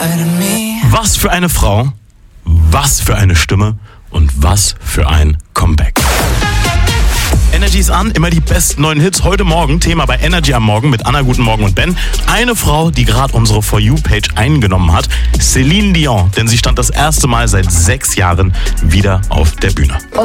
Was für eine Frau, was für eine Stimme und was für ein Comeback. Energy ist an, immer die besten neuen Hits. Heute Morgen, Thema bei Energy am Morgen mit Anna, Guten Morgen und Ben. Eine Frau, die gerade unsere For You-Page eingenommen hat, Celine Dion. Denn sie stand das erste Mal seit 6 Jahren wieder auf der Bühne.